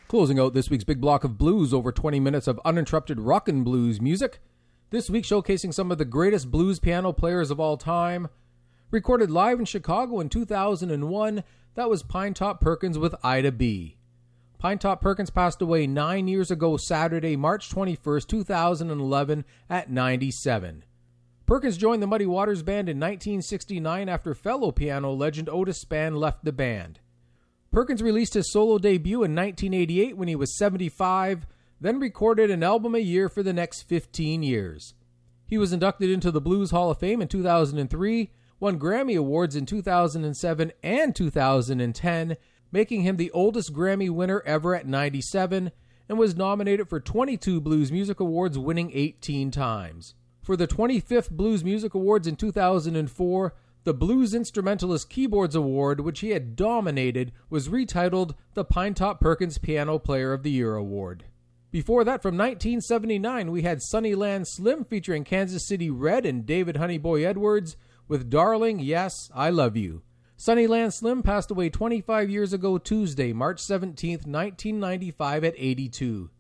Closing out this week's big block of blues, over 20 minutes of uninterrupted rock and blues music. This week showcasing some of the greatest blues piano players of all time. Recorded live in Chicago in 2001, that was Pinetop Perkins with Ida B. Pinetop Perkins passed away 9 years ago Saturday, March 21st, 2011 at 97. Perkins joined the Muddy Waters Band in 1969 after fellow piano legend Otis Spann left the band. Perkins released his solo debut in 1988 when he was 75, then recorded an album a year for the next 15 years. He was inducted into the Blues Hall of Fame in 2003, won Grammy Awards in 2007 and 2010, making him the oldest Grammy winner ever at 97, and was nominated for 22 Blues Music Awards, winning 18 times. For the 25th Blues Music Awards in 2004, the Blues Instrumentalist Keyboards Award, which he had dominated, was retitled the Pinetop Perkins Piano Player of the Year Award. Before that, from 1979, we had Sunnyland Slim featuring Kansas City Red and David Honeyboy Edwards with Darling, Yes, I Love You. Sunnyland Slim passed away 25 years ago Tuesday, March 17, 1995 at 82.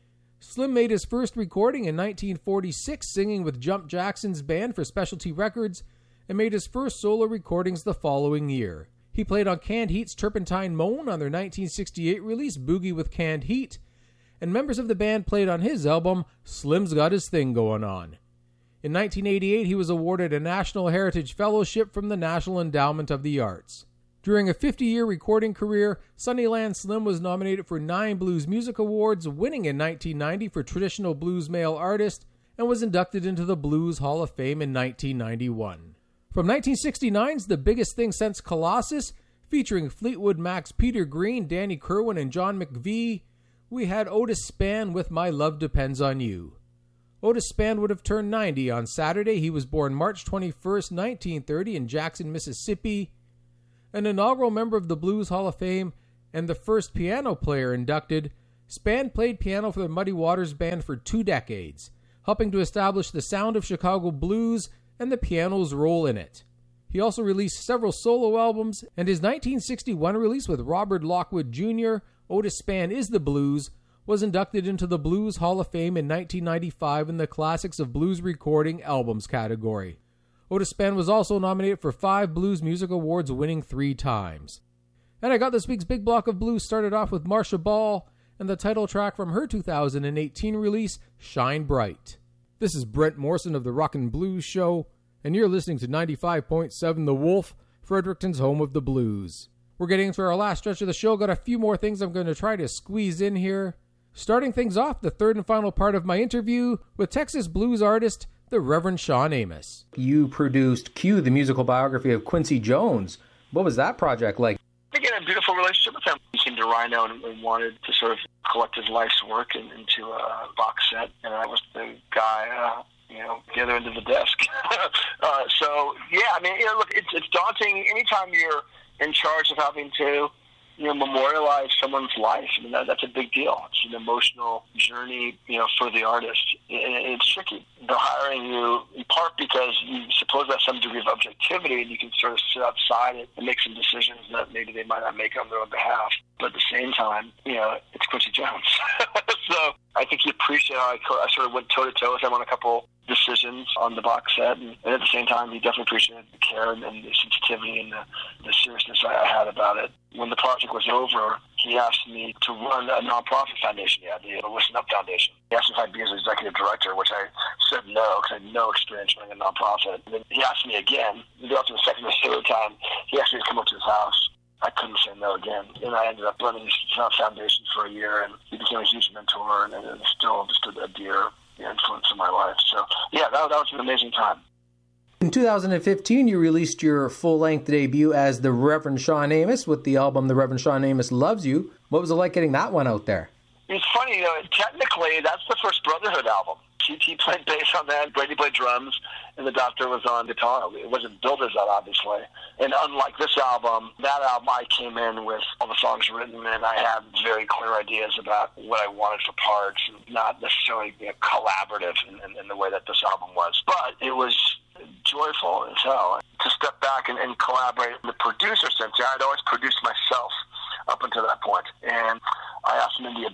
Slim made his first recording in 1946 singing with Jump Jackson's band for Specialty Records, and made his first solo recordings the following year. He played on Canned Heat's Turpentine Moan on their 1968 release Boogie with Canned Heat, and members of the band played on his album Slim's Got His Thing Going On. In 1988, he was awarded a National Heritage Fellowship from the National Endowment of the Arts. During a 50-year recording career, Sunnyland Slim was nominated for 9 Blues Music Awards, winning in 1990 for Traditional Blues Male Artist, and was inducted into the Blues Hall of Fame in 1991. From 1969's The Biggest Thing Since Colossus, featuring Fleetwood Mac's Peter Green, Danny Kerwin, and John McVie, we had Otis Spann with My Love Depends on You. Otis Spann would have turned 90 on Saturday. He was born March 21st, 1930 in Jackson, Mississippi. An inaugural member of the Blues Hall of Fame and the first piano player inducted, Spann played piano for the Muddy Waters Band for 2 decades, helping to establish the sound of Chicago blues and the piano's role in it. He also released several solo albums, and his 1961 release with Robert Lockwood Jr., Otis Spann Is the Blues, was inducted into the Blues Hall of Fame in 1995 in the Classics of Blues Recording Albums category. Otis Spann was also nominated for 5 Blues Music Awards, winning 3 times. And I got this week's big block of blues started off with Marcia Ball and the title track from her 2018 release, Shine Bright. This is Brent Morrison of the Rockin' Blues Show, and you're listening to 95.7 The Wolf, Fredericton's home of the blues. We're getting into our last stretch of the show. Got a few more things I'm going to try to squeeze in here. Starting things off, the third and final part of my interview with Texas blues artist, the Reverend Sean Amos. You produced Q, the musical biography of Quincy Jones. What was that project like? Again, a beautiful relationship with him. He came to Rhino and wanted to sort of collect his life's work into a box set, and I was the guy, the other end of the desk. Look, it's daunting anytime you're in charge of having to, memorialize someone's life. I mean, that's a big deal. It's an emotional journey, for the artist. And it's tricky. They're hiring you in part because you suppose that's some degree of objectivity, and you can sort of sit outside it and make some decisions that maybe they might not make on their own behalf. But at the same time, it's Quincy Jones. So I think he appreciated how I sort of went toe-to-toe with him on a couple decisions on the box set, and at the same time, he definitely appreciated the care and the sensitivity and the seriousness I had about it. When the project was over, he asked me to run a nonprofit foundation. He had the Listen Up Foundation. He asked me if I'd be his executive director, which I said no, because I had no experience running a nonprofit. And then he asked me again, after the second or third time, he asked me to come up to his house. I couldn't say no again. And I ended up running his foundation for a year, and he became a huge mentor, and still just a dear influence in my life. So, yeah, that was an amazing time. In 2015, you released your full-length debut as the Reverend Sean Amos with the album The Reverend Sean Amos Loves You. What was it like getting that one out there? It's funny, technically, that's the first Brotherhood album. He played bass on that, Brady played drums, and the Doctor was on guitar. It wasn't billed as that, obviously. And unlike this album, that album I came in with all the songs written, and I had very clear ideas about what I wanted for parts, and not necessarily collaborative in the way that this album was. But it was joyful as hell to step back and collaborate in the producer sense. I'd always produced myself up until that point. And I asked Mindy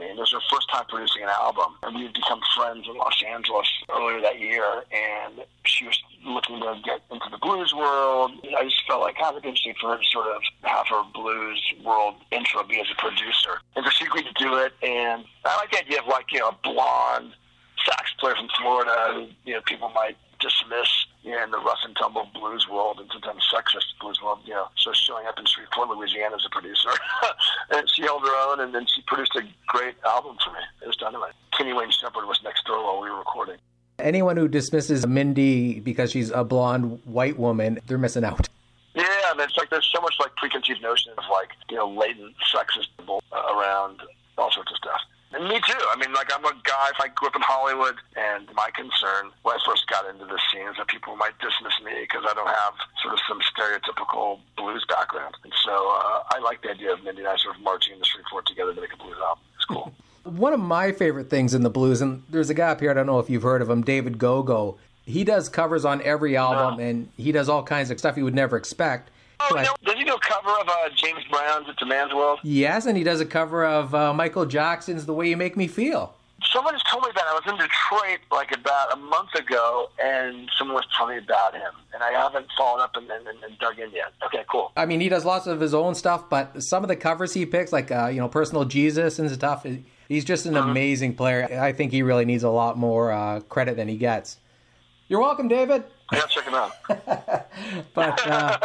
me. And it was her first time producing an album. And we had become friends in Los Angeles earlier that year. And she was looking to get into the blues world. I just felt like it would be interesting for her to sort of have her blues world intro be as a producer. And so she agreed to do it. And I like the idea of like, a blonde sax player from Florida who, people might dismiss in the rough and tumble blues world and sometimes sexist blues world, so showing up in Shreveport, Louisiana as a producer. And she held her own, and then she produced a great album for me. It was dynamite. Kenny Wayne Shepherd was next door while we were recording. Anyone who dismisses Mindy because she's a blonde white woman, they're missing out. Yeah, and it's like there's so much like preconceived notion of like, latent sexist around all sorts of stuff. And me too. I mean, like, I'm a guy, I grew up in Hollywood, and my concern when I first got into this scene is that people might dismiss me because I don't have sort of some stereotypical blues background. And so I like the idea of Mindy and I sort of marching in the Shreveport together to make a blues album. It's cool. One of my favorite things in the blues, and there's a guy up here, I don't know if you've heard of him, David Gogo. He does covers on every album, and he does all kinds of stuff you would never expect. Oh, does he do a cover of James Brown's It's a Man's World? Yes, and he does a cover of Michael Jackson's The Way You Make Me Feel. Someone just told me about it. I was in Detroit like about a month ago, and someone was telling me about him. And I haven't followed up and dug in yet. Okay, cool. I mean, he does lots of his own stuff, but some of the covers he picks, like, Personal Jesus and stuff, he's just an amazing player. I think he really needs a lot more credit than he gets. You're welcome, David. Yeah, check him out. But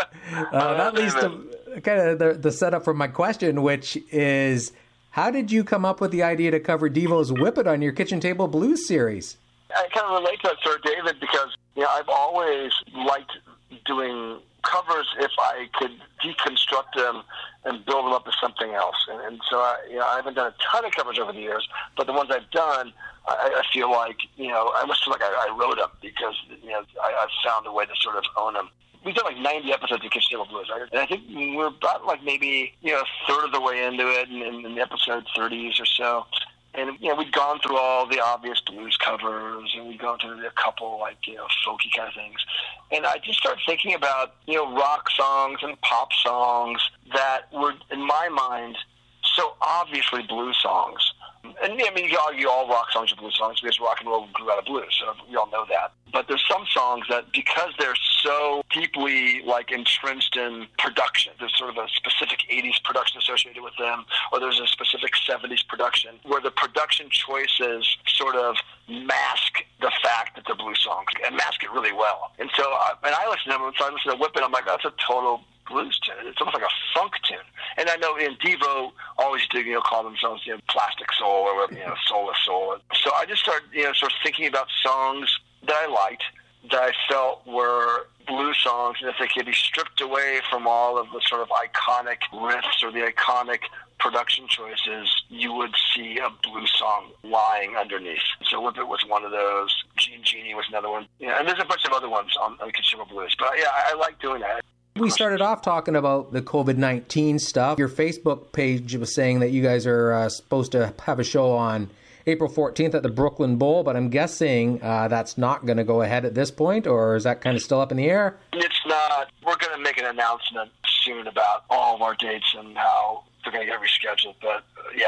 that leads to kind of the setup for my question, which is, how did you come up with the idea to cover Devo's Whip It on your Kitchen Table Blues series? I kind of relate to that, Sir David, because I've always liked doing covers if I could deconstruct them and build them up as something else. And so I haven't done a ton of covers over the years, but the ones I've done, I feel like, I almost feel like I wrote them because, I've found a way to sort of own them. We've done like 90 episodes of Kitchen Table Blues, right? And I think we're about like maybe, a third of the way into it in the episode 30s or so. And, we'd gone through all the obvious blues covers, and we'd gone through a couple, like, folky kind of things. And I just started thinking about, rock songs and pop songs that were, in my mind, so obviously blues songs. And, you can argue all rock songs are blues songs because rock and roll grew out of blues, so we all know that. But there's some songs that, because they're so deeply, like, entrenched in production, there's sort of a specific 80s production associated with them, or there's a specific 70s production, where the production choices sort of mask the fact that they're blues songs, and mask it really well. And so, I listen to them, so I listen to Whip It, I'm like, that's a total blues tune. It's almost like a funk tune. And I know Devo always did, call themselves, plastic soul or, soulless soul. So I just started, sort of thinking about songs that I liked, that I felt were blues songs, and if they could be stripped away from all of the sort of iconic riffs or the iconic production choices, you would see a blues song lying underneath. So Whip It was one of those. Gene Genie was another one. And there's a bunch of other ones on Consumer Blues. But I like doing that. We started off talking about the COVID-19 stuff. Your Facebook page was saying that you guys are supposed to have a show on April 14th at the Brooklyn Bowl, but I'm guessing that's not going to go ahead at this point, or is that kind of still up in the air? It's not. We're going to make an announcement soon about all of our dates and how they're going to get rescheduled. But,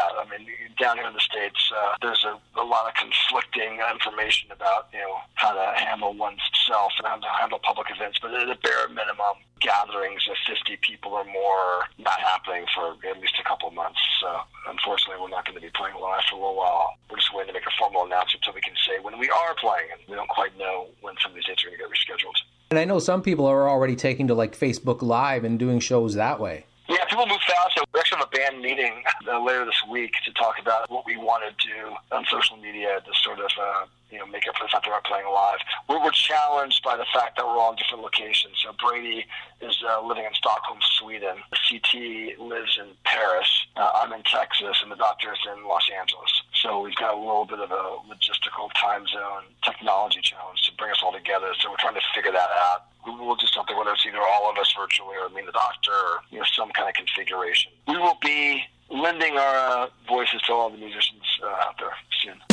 down here in the States, there's a lot of conflicting information about, how to handle oneself and how to handle public events. But at a bare minimum, gatherings of 50 people or more not happening for at least a couple of months. So, unfortunately, we're not going to be playing live for a little while. We're just waiting to make a formal announcement so we can say when we are playing, and we don't quite know when some of these dates are going to get rescheduled. And I know some people are already taking to, like, Facebook Live and doing shows that way. Yeah, people move fast. So we actually have a band meeting later this week to talk about what we want to do on social media to sort of, make up for the fact that we're playing live. We're challenged by the fact that we're all in different locations. So Brady is living in Stockholm, Sweden. CT lives in Paris. I'm in Texas, and the doctor is in Los Angeles. So we've got a little bit of a logistical time zone technology challenge to bring us all together. So we're trying to figure that out. We'll do something, whether it's either all of us virtually or me and the doctor or some kind of configuration. We will be lending our voices to all the musicians out there soon.